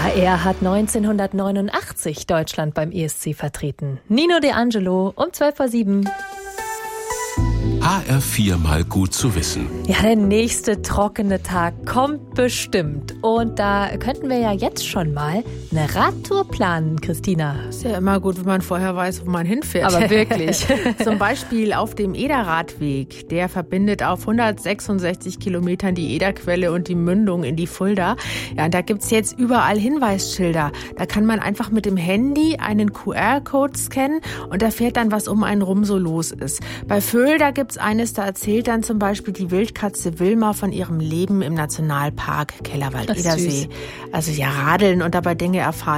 Ja, er hat 1989 Deutschland beim ESC vertreten. Nino De Angelo um 12:07. HR4 mal gut zu wissen. Ja, der nächste trockene Tag kommt bestimmt. Und da könnten wir ja jetzt schon mal eine Radtour planen, Christina. Ist ja immer gut, wenn man vorher weiß, wo man hinfährt. Aber wirklich. Zum Beispiel auf dem Ederradweg. Der verbindet auf 166 Kilometern die Ederquelle und die Mündung in die Fulda. Ja, und da gibt's jetzt überall Hinweisschilder. Da kann man einfach mit dem Handy einen QR-Code scannen und da fährt dann, was um einen rum so los ist. Bei Fulda gibt's eines, da erzählt dann zum Beispiel die Wildkatze Wilma von ihrem Leben im Nationalpark Kellerwald-Edersee. Also ja, radeln und dabei Dinge erfahren.